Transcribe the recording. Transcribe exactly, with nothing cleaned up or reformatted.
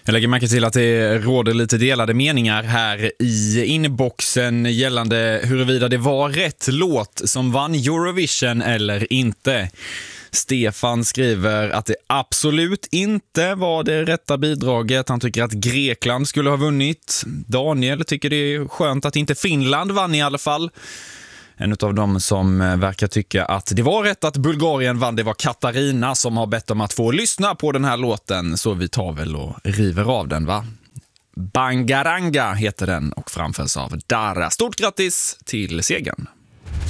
Jag lägger märke till att det råder lite delade meningar här i inboxen gällande huruvida det var rätt låt som vann Eurovision eller inte. Stefan skriver att det absolut inte var det rätta bidraget. Han tycker att Grekland skulle ha vunnit. Daniel tycker det är skönt att inte Finland vann i alla fall. En av dem som verkar tycka att det var rätt att Bulgarien vann, det var Katarina som har bett om att få lyssna på den här låten. Så vi tar väl och river av den, va? Bangaranga heter den och framförs av Dara. Stort grattis till segern!